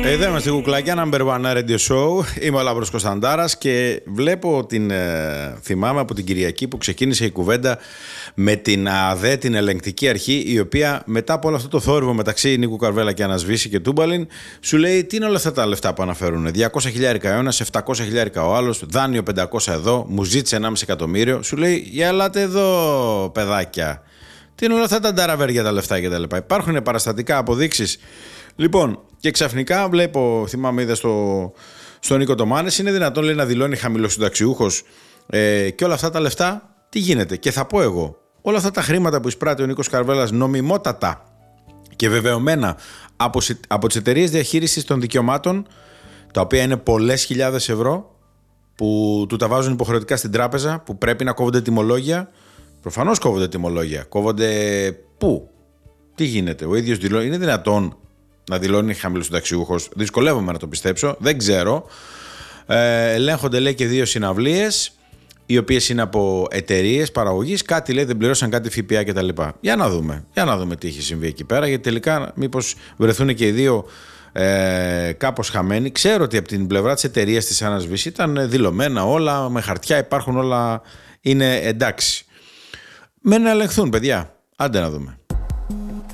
Εδώ είμαστε κουκλάκια, number one radio show. Είμαι ο Λάμπρος Κωνσταντάρας και βλέπω θυμάμαι από την Κυριακή που ξεκίνησε η κουβέντα με την ΑΔΕ, την ελεγκτική αρχή, η οποία μετά από όλο αυτό το θόρυβο μεταξύ Νίκου Καρβέλα και Ανασβήση και Τούμπαλιν, σου λέει τι είναι όλα αυτά τα λεφτά που αναφέρουν. 200.000 ο ένας, 700.000 ο άλλος, δάνειο 500 εδώ, μου ζήτησε 1,5 εκατομμύριο. Σου λέει, για ελάτε εδώ, παιδάκια. Τι είναι όλα αυτά τα νταραβέρια τα λεφτά κτλ. Υπάρχουν παραστατικά, αποδείξεις. Λοιπόν, και ξαφνικά βλέπω, θυμάμαι, είδα στον Νίκο Τομάνες, είναι δυνατόν, λέει, να δηλώνει χαμηλοσυνταξιούχος και όλα αυτά τα λεφτά, τι γίνεται. Και θα πω εγώ, όλα αυτά τα χρήματα που εισπράττει ο Νίκος Καρβέλας νομιμότατα και βεβαιωμένα από τις εταιρείες διαχείρισης των δικαιωμάτων, τα οποία είναι πολλές χιλιάδες ευρώ, που του τα βάζουν υποχρεωτικά στην τράπεζα, που πρέπει να κόβονται τιμολόγια. Προφανώς κόβονται τιμολόγια. Κόβονται πού, τι γίνεται, ο ίδιος δηλώνει, είναι δυνατόν να δηλώνει χαμηλοσυνταξιούχος? Δυσκολεύομαι να το πιστέψω, δεν ξέρω. Ελέγχονται, λέει, και 2 συναυλίες, οι οποίες είναι από εταιρείες παραγωγής. Κάτι, λέει, δεν πληρώσαν, κάτι ΦΠΑ κτλ. Για να δούμε τι έχει συμβεί εκεί πέρα, γιατί τελικά μήπως βρεθούν και οι δύο κάπως χαμένοι. Ξέρω ότι από την πλευρά της εταιρείας της Ανασβήση ήταν δηλωμένα όλα, με χαρτιά υπάρχουν όλα, είναι εντάξει. Μένει να ελεγχθούν, παιδιά. Άντε να δούμε.